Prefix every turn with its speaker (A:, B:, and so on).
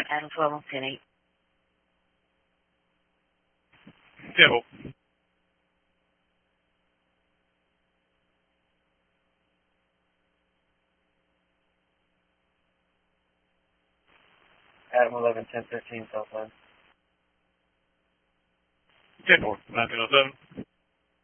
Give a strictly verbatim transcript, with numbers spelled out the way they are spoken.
A: Adam twelve ten eight.
B: ten four.
C: Adam eleven ten thirteen, cell phone.
B: ten four. nineteen oh seven.